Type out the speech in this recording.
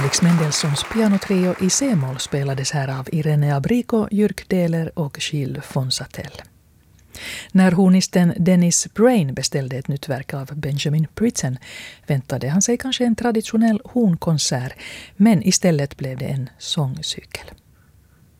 Felix Mendelssohns pianotrio i C-moll spelades här av Irene Abrico, Jürg Dehler och Gilles Fonsatel. När hornisten Dennis Brain beställde ett nytt verk av Benjamin Britten väntade han sig kanske en traditionell hornkonsert, men istället blev det en sångcykel.